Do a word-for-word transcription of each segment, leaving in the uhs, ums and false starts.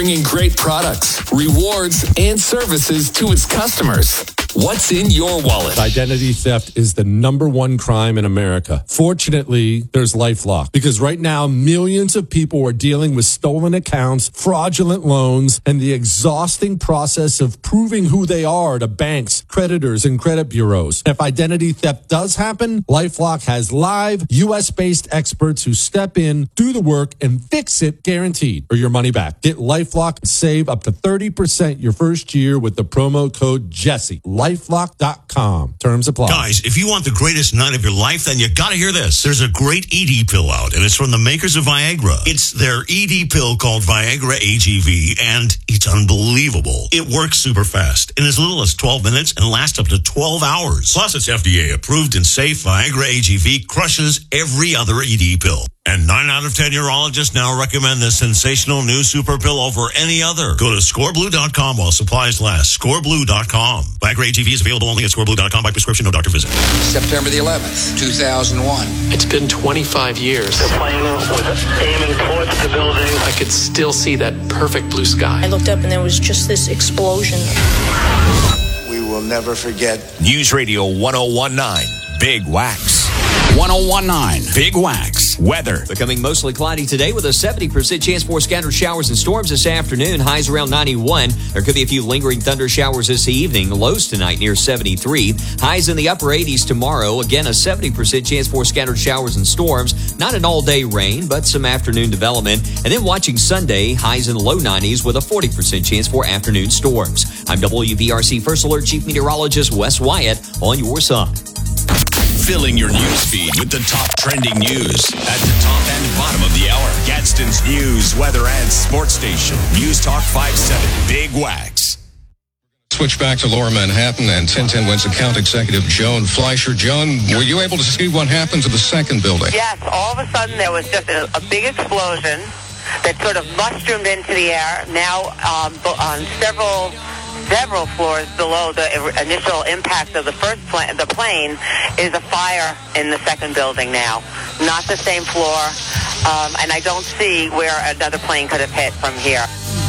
bringing great products, rewards, and services to its customers. What's in your wallet? Identity theft is the number one crime in America. Fortunately, there's LifeLock, because right now millions of people are dealing with stolen accounts, fraudulent loans, and the exhausting process of proving who they are to banks, creditors, and credit bureaus. If identity theft does happen, LifeLock has live U S-based experts who step in, do the work, and fix it guaranteed, or your money back. Get LifeLock and save up to thirty percent your first year with the promo code Jesse. lifelock dot com. Terms apply. Guys, if you want the greatest night of your life, then you gotta hear this. There's a great E D pill out, and it's from the makers of Viagra. It's their E D pill called Viagra A G V, and it's unbelievable. It works super fast in as little as twelve minutes and lasts up to twelve hours. Plus, it's F D A approved and safe. Viagra A G V crushes every other E D pill. And nine out of ten urologists now recommend this sensational new super pill over any other. Go to score blue dot com while supplies last. score blue dot com. Viagra A G V is available only at score blue dot com by prescription, no doctor visit. September the eleventh, two thousand one. It's been twenty-five years. The plane was aiming towards the building. I could still see that perfect blue sky. I looked up and there was just this explosion. We will never forget. News Radio one oh one nine, Big Wax. one oh one nine, Big Wax. Weather. Becoming mostly cloudy today with a seventy percent chance for scattered showers and storms this afternoon. Highs around ninety-one. There could be a few lingering thunder showers this evening. Lows tonight near seventy-three. Highs in the upper eighties tomorrow. Again, a seventy percent chance for scattered showers and storms. Not an all-day rain, but some afternoon development. And then watching Sunday, highs in the low nineties with a forty percent chance for afternoon storms. I'm W V R C First Alert Chief Meteorologist Wes Wyatt on your side. Filling your news feed with the top trending news at the top and bottom of the hour. Gadsden's news, weather, and sports station. News Talk five seven, Big Wax. Switch back to Lower Manhattan and ten ten Wins account executive Joan Fleischer. Joan, were you able to see what happened to the second building? Yes, all of a sudden there was just a, a big explosion that sort of mushroomed into the air. Now um, on several... Several floors below the initial impact of the first plane, the plane is a fire in the second building now. Not the same floor, um, and I don't see where another plane could have hit from here.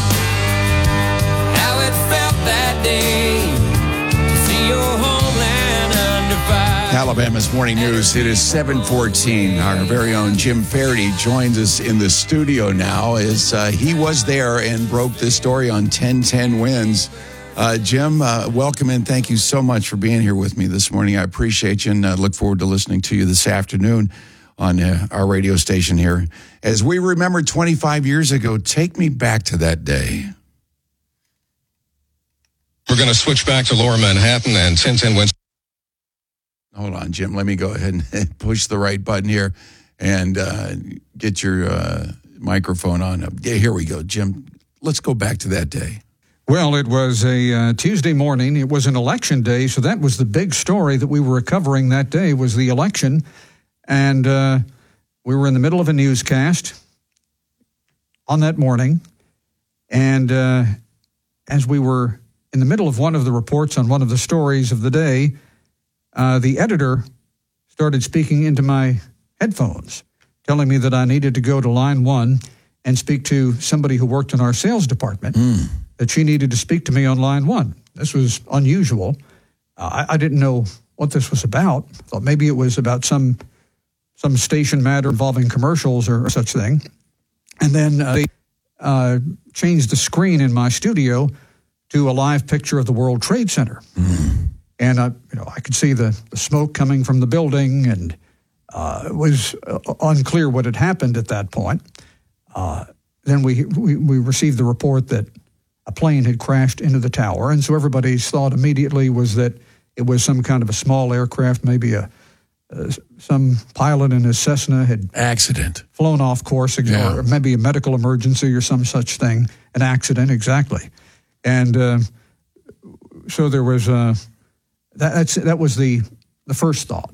How it felt that day to see your homeland under fire. Alabama's Morning News. It is seven fourteen. Our very own Jim Faraday joins us in the studio now as uh, he was there and broke this story on ten ten Wins. Uh, Jim, uh, welcome and thank you so much for being here with me this morning. I appreciate you and uh, look forward to listening to you this afternoon on uh, our radio station here. As we remember twenty-five years ago, take me back to that day. We're going to switch back to Lower Manhattan and ten ten Wins. Hold on, Jim. Let me go ahead and push the right button here and uh, get your uh, microphone on. Yeah, here we go, Jim. Let's go back to that day. Well, it was a uh, Tuesday morning. It was an election day, so that was the big story that we were covering that day was the election. And uh, we were in the middle of a newscast on that morning. And uh, as we were in the middle of one of the reports on one of the stories of the day, uh, the editor started speaking into my headphones, telling me that I needed to go to line one and speak to somebody who worked in our sales department. Mm. That she needed to speak to me on line one. This was unusual. Uh, I, I didn't know what this was about. I thought maybe it was about some some station matter involving commercials or, or such thing. And then uh, they uh, changed the screen in my studio to a live picture of the World Trade Center. Mm. And I, you know, I could see the, the smoke coming from the building, and uh, it was uh, unclear what had happened at that point. Uh, then we, we we received the report that a plane had crashed into the tower, and so everybody's thought immediately was that it was some kind of a small aircraft, maybe a uh, some pilot in his Cessna had accident flown off course, yeah. Or maybe a medical emergency or some such thing, an accident, exactly. And uh, so there was uh, that. That's, that was the the first thought.